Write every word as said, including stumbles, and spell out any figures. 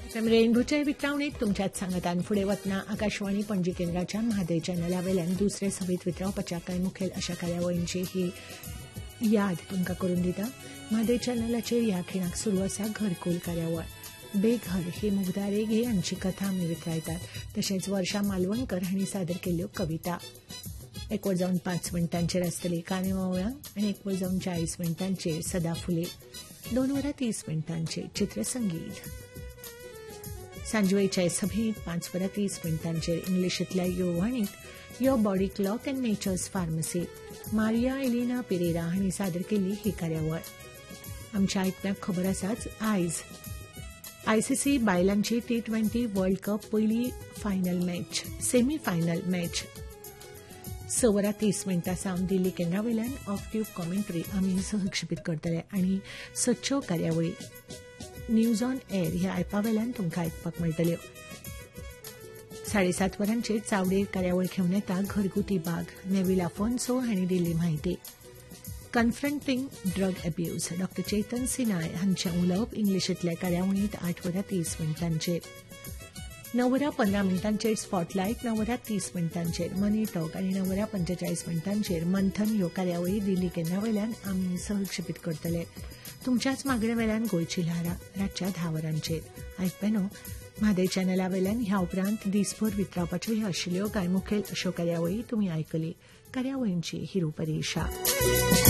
रेनबोच्या वितरावणेक तुमच्याच सांगतान फुडें वतना आकाशवाणी पणजी केंद्राच्या म्हादय चॅनला वयल्यान दुसरे सभेत वितरावपाच्या कांय मुखेल अशा कार्यावळींची ही याद तुमकां करून दिता. म्हादय चॅनलाचेर ह्या खिणाक सुरू आसा घरकुल कार्यावळ. बेघर ही मुग्धा रेघे हांची कथा आमी वितरायतात. तशेंच वर्षा मालवणकर हांणी सादर केल्ल्यो कविता. एक वर जावन पांच मिनटांचेर आसतली कानेमावळां आनी एक वर जावन चाळीस मिनटांचेर सदा फुले. दोन वरां तीस मिनटांचेर चित्रसंगीत. सांजवेळच्या सभेत पांच वरां तीस मिनटांचेर इंग्लिशींतल्या येववाणीत यो body clock and natures pharmacy Maria Elina Pereira हांणी सादर केल्ली ही कार्यावळ. आमच्या आयकप्यांक खबर आसाच आयज आयसीसी बायलांची टी ट्वेंटी वर्ल्ड कप पयली final match semi final match स वरां तीस मिनटां सावन दिल्ली केंद्रा वयल्यान ऑफ ट्यूब कॉमेंट्री आमी सहक्षेपीत करतले आनी सदच्यो कार्यावळी न्यूज ऑन एअर ह्या एपा वयल्यान तुमकां आयकपाक मेळटल्यो. साडेसात वरांचेर चावडेर कार्यावळ घेवन येता घरगुती बाग. नेविल आफोन्सो हांणी दिल्ली म्हायती. कन्फ्रंटींग ड्रग एब्यूज डॉ चेतन सिनाय हांचें उलोवप इंग्लिशींतल्या कार्यावळींत आठ वरां तीस मिनटांचेर. णव वरां पंदरा मिनटांचेर स्पॉटलायट. णव वरां तीस मिनटांचेर मनी टॉक आनी णव वरां पंचेचाळीस मिनटांचेर मंथन ह्यो कार्यावळी दिल्ली केंद्रा वयल्यान आमी सहक्षेपीत करतले. तुमच्याच मागणे वेल्यान गोंयची ल्हारां रातच्या धा वरांचेर. आयकपेनो म्हादय चॅनला वयल्यान ह्या उपरांत दिसभर वितरावपाच्यो ह्यो आशिल्ल्यो कांय मुखेल अश्यो कार्यावळी तुमी आयकली. कार्यावळींची ही रुपरेशा.